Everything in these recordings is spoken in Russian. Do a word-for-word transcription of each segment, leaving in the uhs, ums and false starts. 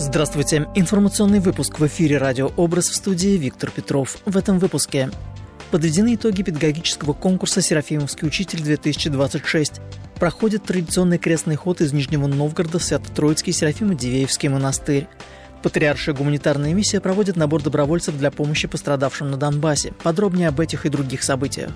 Здравствуйте. Информационный выпуск в эфире «Радио Образ», в студии Виктор Петров. В этом выпуске подведены итоги педагогического конкурса «Серафимовский учитель-две тысячи двадцать шесть». Проходит традиционный крестный ход из Нижнего Новгорода в Свято-Троицкий Серафимо-Дивеевский монастырь. Патриаршая гуманитарная миссия проводит набор добровольцев для помощи пострадавшим на Донбассе. Подробнее об этих и других событиях.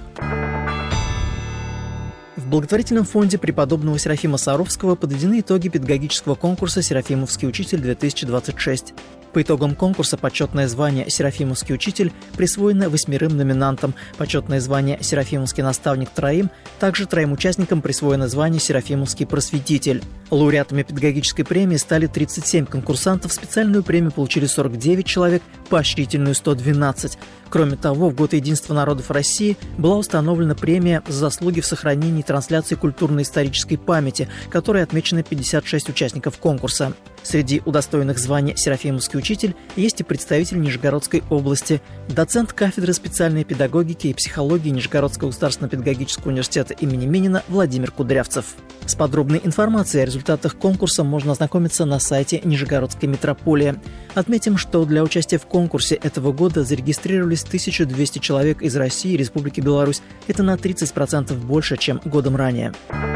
В благотворительном фонде преподобного Серафима Саровского подведены итоги педагогического конкурса «Серафимовский учитель-две тысячи двадцать шесть». По итогам конкурса почетное звание «Серафимовский учитель» присвоено восьмерым номинантам, почетное звание «Серафимовский наставник» троим, также троим участникам присвоено звание «Серафимовский просветитель». Лауреатами педагогической премии стали тридцать семь конкурсантов, специальную премию получили сорок девять человек, поощрительную сто двенадцать. Кроме того, в год Единства народов России была установлена премия за заслуги в сохранении и трансляции культурно-исторической памяти, которой отмечено пятьдесят шесть участников конкурса. Среди удостоенных звания «Серафимовский учитель» есть и представитель Нижегородской области, доцент кафедры специальной педагогики и психологии Нижегородского государственного педагогического университета имени Минина Владимир Кудрявцев. С подробной информацией о результатах конкурса можно ознакомиться на сайте Нижегородской метрополии. Отметим, что для участия в конкурсе этого года зарегистрировались тысяча двести человек из России и Республики Беларусь. Это на тридцать процентов больше, чем годом ранее.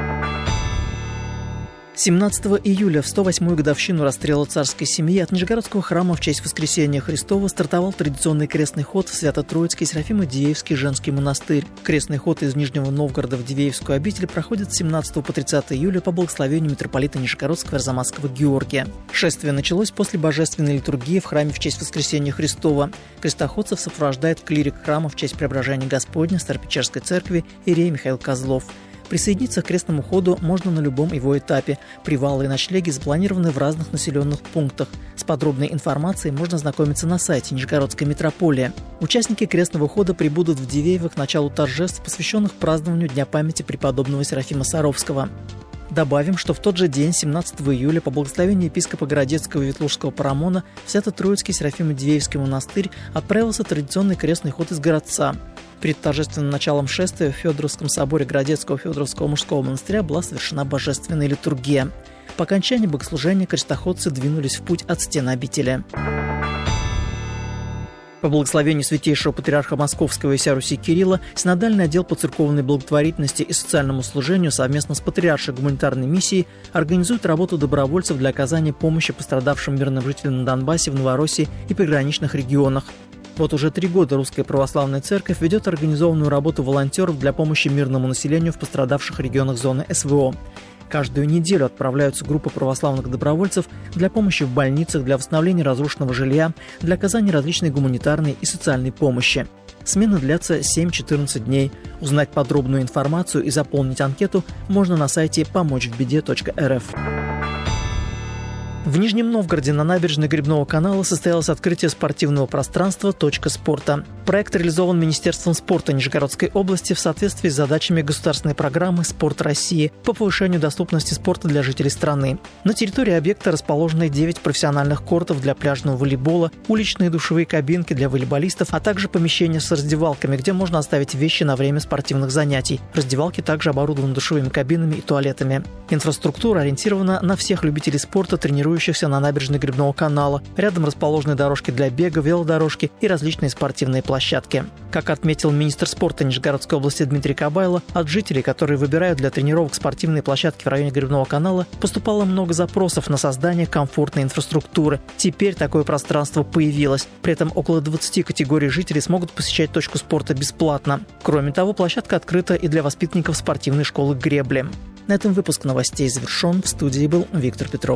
семнадцатого июля, в сто восьмую годовщину расстрела царской семьи, от Нижегородского храма в честь Воскресения Христова стартовал традиционный крестный ход в Свято-Троицкий Серафимо-Дивеевский женский монастырь. Крестный ход из Нижнего Новгорода в Дивеевскую обитель проходит с семнадцатого по тридцатое июля по благословению митрополита Нижегородского и Арзамасского Георгия. Шествие началось после божественной литургии в храме в честь Воскресения Христова. Крестоходцев сопровождает клирик храма в честь Преображения Господня Старопечерской церкви иерей Михаил Козлов. Присоединиться к крестному ходу можно на любом его этапе. Привалы и ночлеги запланированы в разных населенных пунктах. С подробной информацией можно ознакомиться на сайте Нижегородской метрополии. Участники крестного хода прибудут в Дивеево к началу торжеств, посвященных празднованию Дня памяти преподобного Серафима Саровского. Добавим, что в тот же день, семнадцатого июля, по благословению епископа Городецкого и Ветлужского Парамона, в Свято-Троицкий Серафимо-Дивеевский монастырь отправился традиционный крестный ход из городца. Перед торжественным началом шествия в Федоровском соборе Городецкого Федоровского мужского монастыря была совершена божественная литургия. По окончании богослужения крестоходцы двинулись в путь от стен обители. По благословению святейшего патриарха Московского и вся Руси Кирилла, Синодальный отдел по церковной благотворительности и социальному служению совместно с Патриаршей гуманитарной миссией организует работу добровольцев для оказания помощи пострадавшим мирным жителям на Донбассе, в Новороссии и приграничных регионах. Вот уже три года Русская Православная Церковь ведет организованную работу волонтеров для помощи мирному населению в пострадавших регионах зоны эс вэ о. Каждую неделю отправляются группы православных добровольцев для помощи в больницах, для восстановления разрушенного жилья, для оказания различной гуманитарной и социальной помощи. Смены длятся семь-четырнадцать дней. Узнать подробную информацию и заполнить анкету можно на сайте помочь в беде точка эр эф. В Нижнем Новгороде на набережной Гребного канала состоялось открытие спортивного пространства «Точка спорта». Проект реализован Министерством спорта Нижегородской области в соответствии с задачами государственной программы «Спорт России» по повышению доступности спорта для жителей страны. На территории объекта расположены девять профессиональных кортов для пляжного волейбола, уличные душевые кабинки для волейболистов, а также помещения с раздевалками, где можно оставить вещи на время спортивных занятий. Раздевалки также оборудованы душевыми кабинами и туалетами. Инфраструктура ориентирована на всех любителей спорта, тренирующихся на набережной Гребного канала. Рядом расположены дорожки для бега, велодорожки и различные спортивные площадки. Как отметил министр спорта Нижегородской области Дмитрий Кабайло, от жителей, которые выбирают для тренировок спортивные площадки в районе Гребного канала, поступало много запросов на создание комфортной инфраструктуры. Теперь такое пространство появилось. При этом около двадцати категорий жителей смогут посещать точку спорта бесплатно. Кроме того, площадка открыта и для воспитанников спортивной школы гребли. На этом выпуск новостей завершен. В студии был Виктор Петров.